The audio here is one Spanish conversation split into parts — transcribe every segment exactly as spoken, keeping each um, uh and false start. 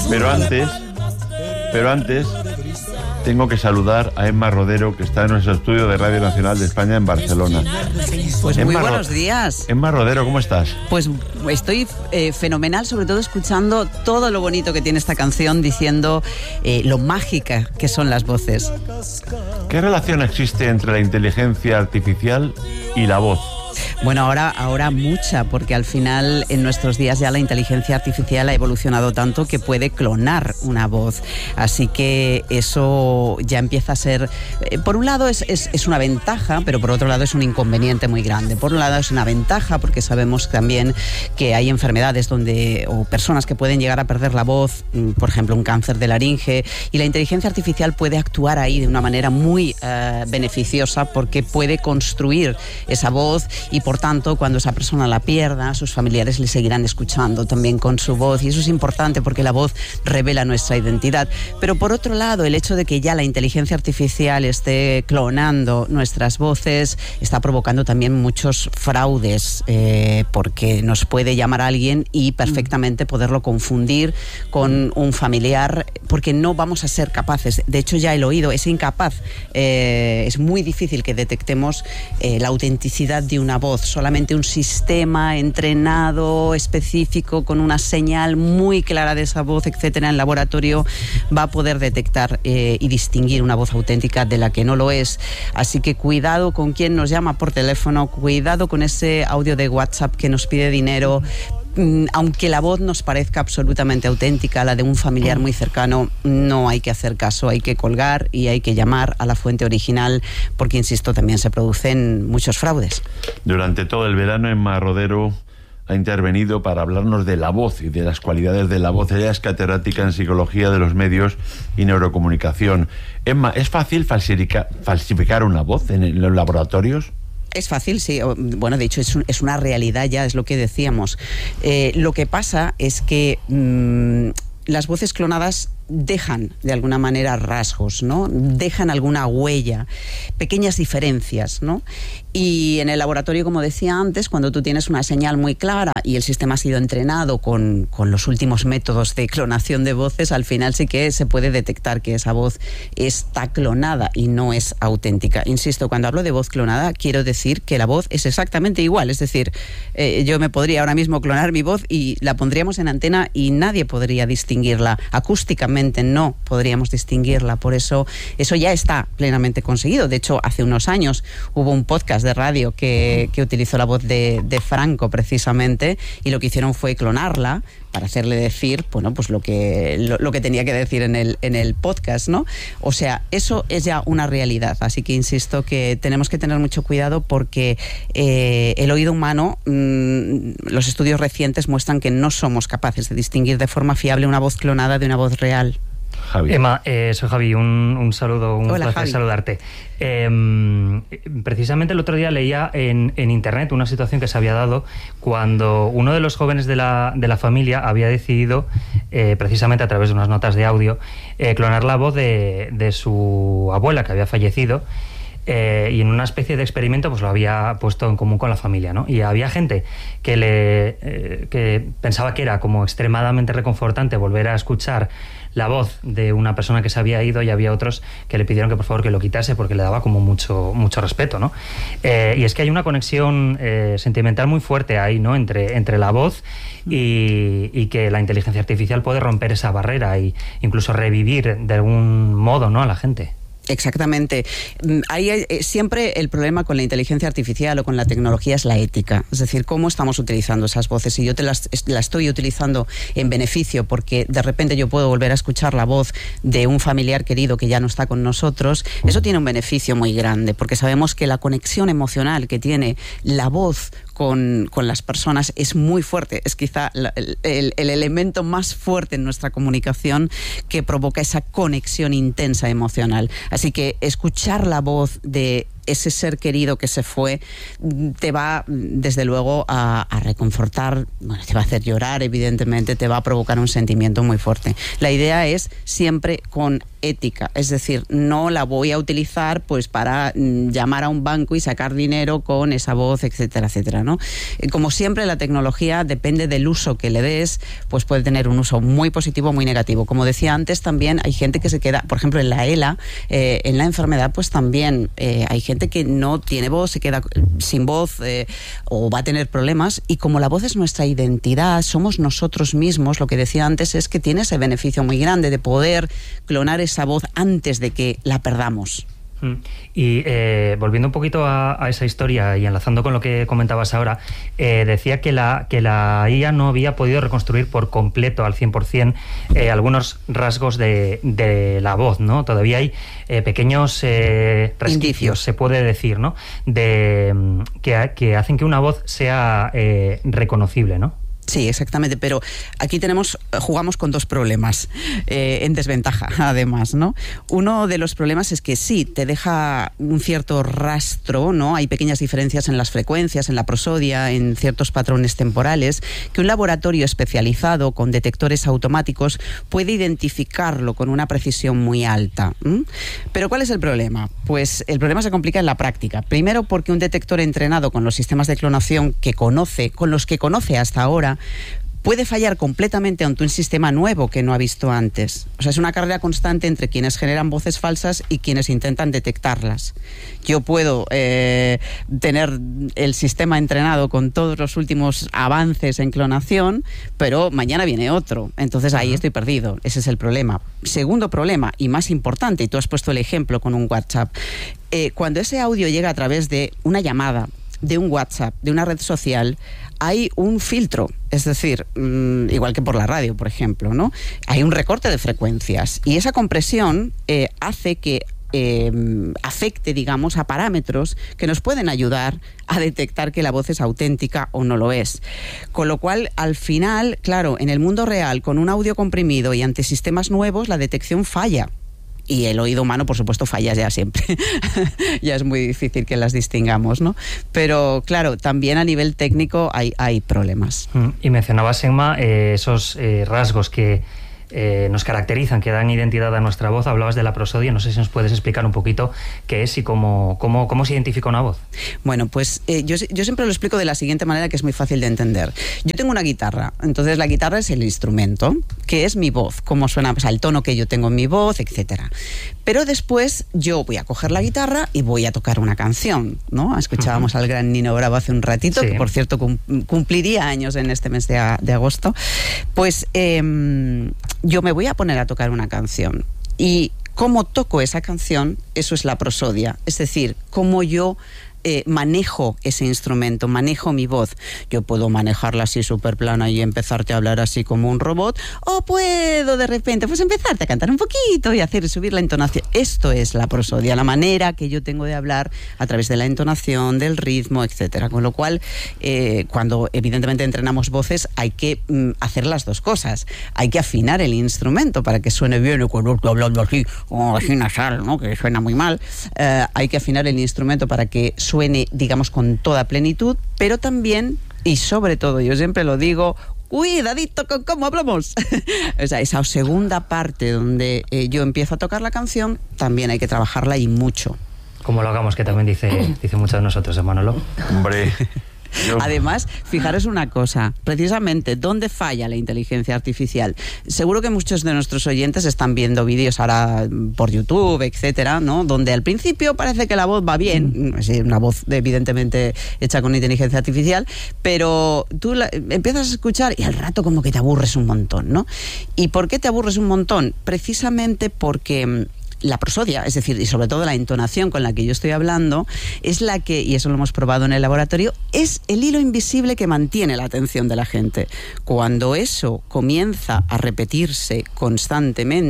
Pero antes, pero antes tengo que saludar a Emma Rodero, que está en nuestro estudio de Radio Nacional de España en Barcelona. Pues muy Emma buenos Ro- días. Emma Rodero, ¿cómo estás? Pues estoy eh, fenomenal, sobre todo escuchando todo lo bonito que tiene esta canción, diciendo eh, lo mágica que son las voces. ¿Qué relación existe entre la inteligencia artificial y la voz? Bueno, ahora, ahora mucha, porque al final en nuestros días ya la inteligencia artificial ha evolucionado tanto que puede clonar una voz. Así que eso ya empieza a ser... Eh, por un lado es, es, es una ventaja, pero por otro lado es un inconveniente muy grande. Por un lado es una ventaja porque sabemos también que hay enfermedades donde o personas que pueden llegar a perder la voz, por ejemplo un cáncer de laringe, y la inteligencia artificial puede actuar ahí de una manera muy eh, beneficiosa porque puede construir esa voz y por tanto cuando esa persona la pierda, sus familiares le seguirán escuchando también con su voz, y eso es importante porque la voz revela nuestra identidad. Pero por otro lado, el hecho de que ya la inteligencia artificial esté clonando nuestras voces está provocando también muchos fraudes, eh, porque nos puede llamar a alguien y perfectamente poderlo confundir con un familiar, porque no vamos a ser capaces. De hecho, ya el oído es incapaz, eh, es muy difícil que detectemos eh, la autenticidad de una voz. Solamente un sistema entrenado, específico, con una señal muy clara de esa voz, etcétera, en laboratorio, va a poder detectar eh, y distinguir una voz auténtica de la que no lo es. Así que cuidado con quien nos llama por teléfono, cuidado con ese audio de WhatsApp que nos pide dinero. Aunque la voz nos parezca absolutamente auténtica, la de un familiar muy cercano, no hay que hacer caso, hay que colgar y hay que llamar a la fuente original, porque, insisto, también se producen muchos fraudes. Durante todo el verano, Emma Rodero ha intervenido para hablarnos de la voz y de las cualidades de la voz. Ella es catedrática en Psicología de los Medios y Neurocomunicación. Emma, ¿es fácil falsificar, falsificar una voz en, en los laboratorios? Es fácil, sí. Bueno, de hecho es, un, es una realidad ya, es lo que decíamos. Eh, lo que pasa es que mmm, las voces clonadas dejan de alguna manera rasgos, ¿no? Dejan alguna huella, pequeñas diferencias, ¿no? Y en el laboratorio, como decía antes, cuando tú tienes una señal muy clara y el sistema ha sido entrenado con, con los últimos métodos de clonación de voces, al final sí que se puede detectar que esa voz está clonada y no es auténtica. Insisto, cuando hablo de voz clonada, quiero decir que la voz es exactamente igual. Es decir, eh, yo me podría ahora mismo clonar mi voz y la pondríamos en antena y nadie podría distinguirla. Acústicamente no podríamos distinguirla. Por eso, eso ya está plenamente conseguido. De hecho, hace unos años hubo un podcast de radio que, que utilizó la voz de, de Franco precisamente, y lo que hicieron fue clonarla para hacerle decir, bueno, pues lo que lo, lo que tenía que decir en el en el podcast, ¿no? O sea, eso es ya una realidad. Así que insisto que tenemos que tener mucho cuidado porque eh, el oído humano, mmm, los estudios recientes muestran que no somos capaces de distinguir de forma fiable una voz clonada de una voz real. Javi. Emma, eh, soy Javi, un, un saludo, un Hola, placer Javi. saludarte. Eh, precisamente el otro día leía en, en internet una situación que se había dado cuando uno de los jóvenes de la, de la familia había decidido, eh, precisamente a través de unas notas de audio, eh, clonar la voz de, de su abuela que había fallecido. Eh, y en una especie de experimento pues lo había puesto en común con la familia, ¿no? Y había gente que le eh, que pensaba que era como extremadamente reconfortante volver a escuchar la voz de una persona que se había ido, y había otros que le pidieron que por favor que lo quitase porque le daba como mucho mucho respeto, ¿no? Eh, y es que hay una conexión eh, sentimental muy fuerte ahí, ¿no? Entre, entre la voz y, y que la inteligencia artificial puede romper esa barrera e incluso revivir de algún modo, ¿no?, a la gente. Exactamente. Hay eh, siempre el problema con la inteligencia artificial o con la tecnología es la ética. Es decir, cómo estamos utilizando esas voces. Si yo te las, la estoy utilizando en beneficio porque de repente yo puedo volver a escuchar la voz de un familiar querido que ya no está con nosotros, eso tiene un beneficio muy grande, porque sabemos que la conexión emocional que tiene la voz Con, con las personas es muy fuerte. Es quizá la, el, el, el elemento más fuerte en nuestra comunicación que provoca esa conexión intensa emocional. Así que escuchar la voz de ese ser querido que se fue te va, desde luego, a, a reconfortar, bueno, te va a hacer llorar, evidentemente, te va a provocar un sentimiento muy fuerte. La idea es siempre con ética, es decir, no la voy a utilizar pues para mm, llamar a un banco y sacar dinero con esa voz, etcétera, etcétera, ¿no? Como siempre, la tecnología, depende del uso que le des, pues puede tener un uso muy positivo o muy negativo. Como decía antes, también hay gente que se queda, por ejemplo, en la ELA, eh, en la enfermedad, pues también eh, hay gente que no tiene voz, se queda sin voz eh, o va a tener problemas, y como la voz es nuestra identidad, somos nosotros mismos, lo que decía antes es que tiene ese beneficio muy grande de poder clonar esa voz antes de que la perdamos. Y eh, volviendo un poquito a, a esa historia y enlazando con lo que comentabas ahora, eh, decía que la, que la I A no había podido reconstruir por completo, al cien por ciento, eh, algunos rasgos de, de la voz, ¿no? Todavía hay eh, pequeños eh, resquicios, se puede decir, ¿no? De, que, que hacen que una voz sea eh, reconocible, ¿no? Sí, exactamente, pero aquí tenemos, jugamos con dos problemas eh, en desventaja, además, ¿no? Uno de los problemas es que sí, te deja un cierto rastro, ¿no? Hay pequeñas diferencias en las frecuencias, en la prosodia, en ciertos patrones temporales, que un laboratorio especializado con detectores automáticos puede identificarlo con una precisión muy alta. ¿Mm? Pero ¿cuál es el problema? Pues el problema se complica en la práctica. Primero porque un detector entrenado con los sistemas de clonación que conoce, con los que conoce hasta ahora, puede fallar completamente ante un sistema nuevo que no ha visto antes. O sea, es una carrera constante entre quienes generan voces falsas y quienes intentan detectarlas. Yo puedo eh, tener el sistema entrenado con todos los últimos avances en clonación, pero mañana viene otro. Entonces ahí estoy perdido. Ese es el problema. Segundo problema, y más importante, y tú has puesto el ejemplo con un WhatsApp. Eh, cuando ese audio llega a través de una llamada, de un WhatsApp, de una red social, hay un filtro, es decir, mmm, igual que por la radio, por ejemplo, ¿no? Hay un recorte de frecuencias y esa compresión eh, hace que eh, afecte, digamos, a parámetros que nos pueden ayudar a detectar que la voz es auténtica o no lo es. Con lo cual, al final, claro, en el mundo real, con un audio comprimido y ante sistemas nuevos, la detección falla. Y el oído humano, por supuesto, falla ya siempre. Ya es muy difícil que las distingamos, ¿no? Pero, claro, también a nivel técnico hay, hay problemas. Y mencionabas, Emma, eh, esos eh, rasgos que eh, nos caracterizan, que dan identidad a nuestra voz. Hablabas de la prosodia, no sé si nos puedes explicar un poquito qué es y cómo, cómo, cómo se identifica una voz. Bueno, pues eh, yo, yo siempre lo explico de la siguiente manera, que es muy fácil de entender. Yo tengo una guitarra, entonces la guitarra es el instrumento, que es mi voz, cómo suena, o sea, el tono que yo tengo en mi voz, etcétera. Pero después yo voy a coger la guitarra y voy a tocar una canción, ¿no? Escuchábamos uh-huh. al gran Nino Bravo hace un ratito, sí. que por cierto cum- cumpliría años en este mes de, a, de agosto. Pues eh, yo me voy a poner a tocar una canción y cómo toco esa canción, eso es la prosodia, es decir, cómo yo Eh, manejo ese instrumento, manejo mi voz. Yo puedo manejarla así súper plana y empezarte a hablar así como un robot, o puedo de repente pues empezarte a cantar un poquito y hacer subir la entonación. Esto es la prosodia, la manera que yo tengo de hablar a través de la entonación, del ritmo, etcétera. Con lo cual, eh, cuando evidentemente entrenamos voces, hay que mm, hacer las dos cosas. Hay que afinar el instrumento para que suene bien, y cuando estoy hablando así, como así nasal, ¿no? Que suena muy mal. Eh, hay que afinar el instrumento para que suene, digamos, con toda plenitud, pero también, y sobre todo, yo siempre lo digo, cuidadito con cómo hablamos. O sea, esa segunda parte donde eh, yo empiezo a tocar la canción, también hay que trabajarla y mucho. Como lo hagamos, que también dice, dice mucho de nosotros, ¿eh, Manolo? Hombre... Yo. Además, fijaros una cosa, precisamente, ¿dónde falla la inteligencia artificial? Seguro que muchos de nuestros oyentes están viendo vídeos ahora por YouTube, etcétera, ¿no? Donde al principio parece que la voz va bien, es decir, una voz evidentemente hecha con inteligencia artificial, pero tú la, empiezas a escuchar y al rato como que te aburres un montón, ¿no? ¿Y por qué te aburres un montón? Precisamente porque la prosodia, es decir, y sobre todo la entonación con la que yo estoy hablando, es la que, y eso lo hemos probado en el laboratorio, es el hilo invisible que mantiene la atención de la gente. Cuando eso comienza a repetirse constantemente,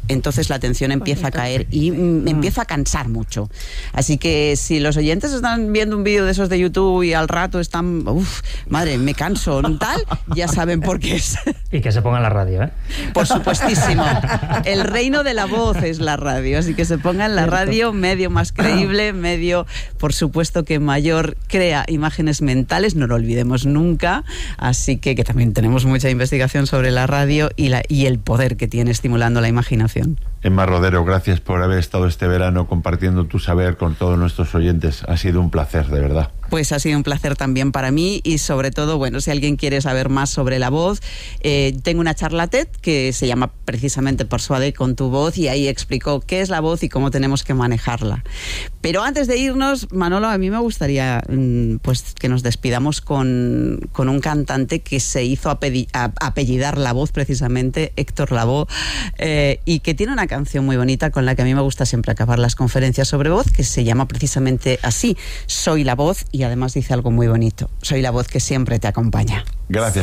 entonces la atención empieza a caer y me empieza a cansar mucho. Así que si los oyentes están viendo un vídeo de esos de YouTube y al rato están, uff, madre, me canso, tal, ya saben por qué es. Y que se pongan la radio, ¿eh? Por supuestísimo. El reino de la voz es la radio, así que se pongan la radio, medio más creíble, medio, por supuesto, que mayor crea imágenes mentales, no lo olvidemos nunca, así que, que también tenemos mucha investigación sobre la radio y, la, y el poder que tiene estimulando la imaginación. Emma Rodero, gracias por haber estado este verano compartiendo tu saber con todos nuestros oyentes. Ha sido un placer, de verdad. Pues ha sido un placer también para mí y sobre todo, bueno, si alguien quiere saber más sobre la voz, eh, tengo una charla TED que se llama precisamente Persuade con tu voz y ahí explico qué es la voz y cómo tenemos que manejarla. Pero antes de irnos, Manolo, a mí me gustaría pues que nos despidamos con, con un cantante que se hizo apelli- apellidar la voz precisamente, Héctor Lavoe, eh, y que tiene una canción muy bonita con la que a mí me gusta siempre acabar las conferencias sobre voz, que se llama precisamente así, Soy la voz, y además dice algo muy bonito, soy la voz que siempre te acompaña. Gracias.